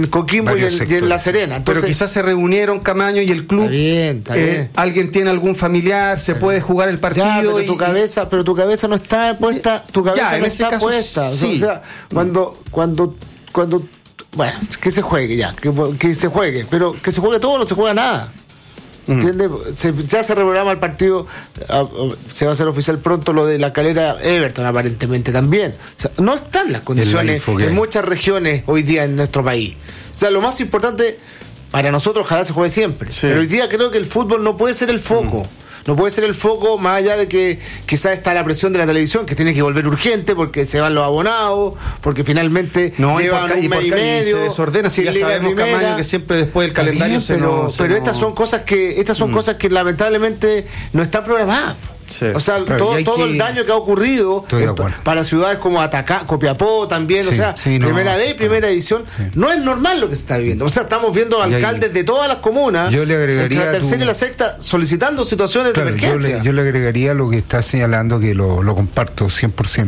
en Coquimbo y en La Serena. Entonces, pero quizás se reunieron Camaño y el club. Está bien. Alguien tiene algún familiar, se puede jugar el partido. Ya, pero tu cabeza no está puesta. Tu cabeza no está puesta. Sí. O sea, cuando bueno, que se juegue ya, que se juegue, pero que se juegue todo, no se juega nada. ¿Entiendes? Ya se reprograma el partido, se va a hacer oficial pronto lo de La Calera Everton, aparentemente también. O sea, no están las condiciones en muchas regiones hoy día en nuestro país. O sea, lo más importante para nosotros, ojalá se juegue siempre. Sí. Pero hoy día creo que el fútbol no puede ser el foco. No puede ser el foco, más allá de que quizás está la presión de la televisión, que tiene que volver urgente porque se van los abonados, porque finalmente llevan un mes y medio. Se desordena, si ya sabemos, Camaño, que siempre después del calendario pero estas son cosas que lamentablemente no están programadas. Sí. O sea, todo el daño que ha ocurrido para ciudades como Copiapó también, o sea, primera B, primera división, no es normal lo que se está viviendo. O sea, estamos viendo alcaldes de todas las comunas, yo le agregaría entre la tercera y la sexta, solicitando situaciones de emergencia. Yo le agregaría lo que está señalando, que lo comparto 100%.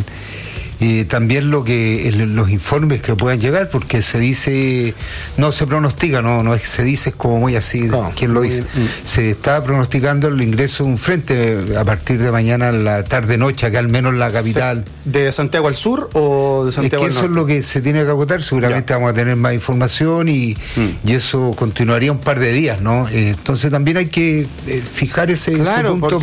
También los informes que puedan llegar, porque se dice, no se pronostica, no es que se dice, es como muy así, ¿quién lo dice? Se está pronosticando el ingreso de un frente a partir de mañana, la tarde-noche, acá al menos en la capital. ¿De Santiago al sur o de Santiago al norte? Eso es lo que se tiene que acotar, seguramente vamos a tener más información y eso continuaría un par de días, ¿no? Entonces también hay que fijar ese punto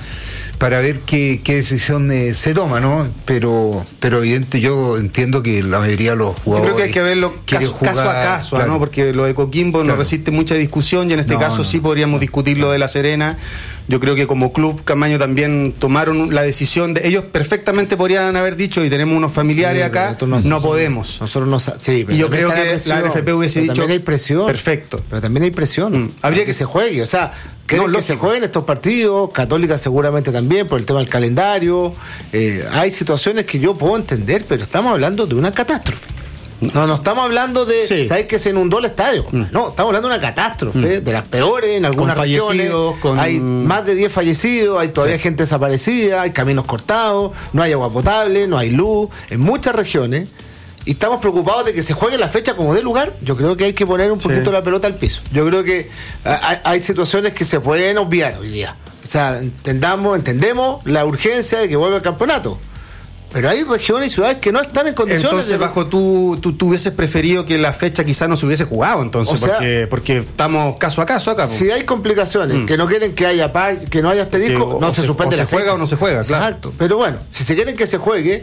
para ver qué decisión se toma, ¿no? Pero evidente, yo entiendo que la mayoría de los jugadores... Yo creo que hay que verlo caso a caso, claro, ¿no? Porque lo de Coquimbo no resiste mucha discusión y en este caso sí podríamos discutir lo de La Serena. Yo creo que como club, Camaño, también tomaron la decisión de... Ellos perfectamente podrían haber dicho, y tenemos unos familiares acá, no podemos. Nosotros no... Sí, pero y yo creo que la NFP hubiese dicho... También hay presión. Perfecto. Pero también hay presión. Habría que se juegue, o sea... que se jueguen estos partidos, Católica seguramente también, por el tema del calendario. Hay situaciones que yo puedo entender, pero estamos hablando de una catástrofe. No estamos hablando de, ¿sabes que se inundó el estadio? No, estamos hablando de una catástrofe, de las peores en algunas regiones. Hay más de 10 fallecidos, hay todavía gente desaparecida, hay caminos cortados, no hay agua potable, no hay luz, en muchas regiones. Y estamos preocupados de que se juegue la fecha como dé lugar. Yo creo que hay que poner un poquito la pelota al piso. Yo creo que hay situaciones que se pueden obviar hoy día. O sea, entendemos la urgencia de que vuelva el campeonato. Pero hay regiones y ciudades que no están en condiciones. Entonces, tú hubieses preferido que la fecha quizás no se hubiese jugado, entonces, o sea, porque estamos caso a caso acá. Si hay complicaciones que no quieren que haya que no haya asterisco, no se suspende la fecha. Se juega o no se juega, claro. Exacto. Pero bueno, si se quieren que se juegue,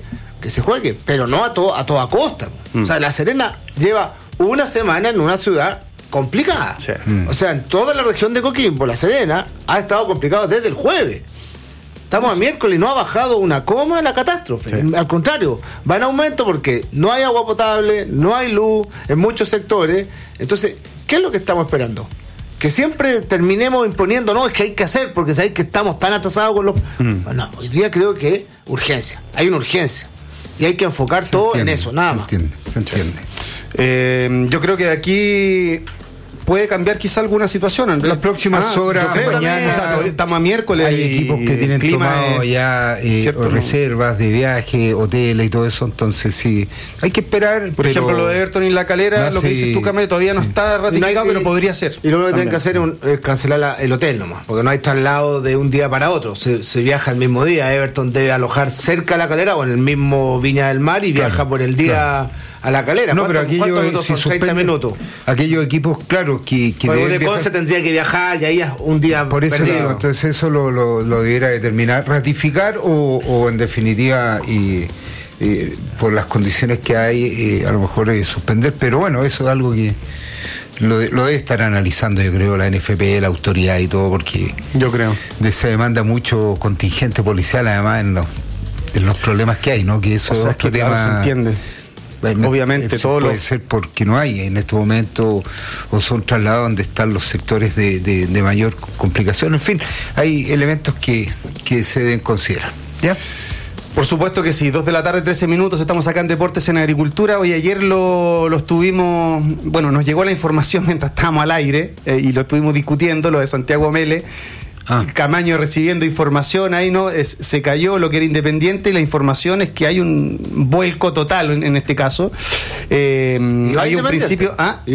pero no a toda costa. O sea, La Serena lleva una semana en una ciudad complicada. Sí. O sea, en toda la región de Coquimbo, La Serena ha estado complicado desde el jueves. Estamos a miércoles y no ha bajado una coma la catástrofe. Sí. Al contrario, va en aumento porque no hay agua potable, no hay luz en muchos sectores. Entonces, ¿qué es lo que estamos esperando? Que siempre terminemos imponiendo, no, es que hay que hacer, porque sabéis que estamos tan atrasados con los... No, hoy día creo que hay una urgencia. Y hay que enfocar todo en eso, nada más. Se entiende. Yo creo que de aquí... puede cambiar quizá alguna situación en las próximas horas. Mañana, estamos a miércoles. Hay equipos que tienen tomado ya reservas de viaje, hoteles y todo eso, entonces sí, hay que esperar. Por ejemplo, lo de Everton y La Calera, lo que dices tú, Camayo, todavía no está ratificado, pero podría ser. Y lo que tienen que hacer es cancelar el hotel nomás, porque no hay traslado de un día para otro, se viaja el mismo día. Everton debe alojar cerca de La Calera o en el mismo Viña del Mar y viaja por el día a La Calera. No, pero aquellos son 30 minutos. Aquellos equipos, claro, que de Conce tendría que viajar y ahí un día por eso perdido. Entonces eso lo debiera determinar, ratificar o en definitiva por las condiciones que hay a lo mejor suspender, pero bueno, eso es algo que lo debe estar analizando, yo creo, la NFP, la autoridad y todo, porque yo creo se demanda mucho contingente policial además en los problemas que hay, ¿no? Que eso es otro tema. Claro, se entiende. Obviamente todo puede ser porque no hay en este momento o son trasladados donde están los sectores de mayor complicación. En fin, hay elementos que se deben considerar. ¿Ya? Por supuesto que sí, 2 de la tarde, 13 minutos, estamos acá en Deportes en Agricultura. Hoy ayer lo estuvimos, bueno, nos llegó la información mientras estábamos al aire y lo estuvimos discutiendo, lo de Santiago Mele. Camaño recibiendo información ahí, ¿no? Se cayó lo que era Independiente y la información es que hay un vuelco total en este caso. Hay un principio...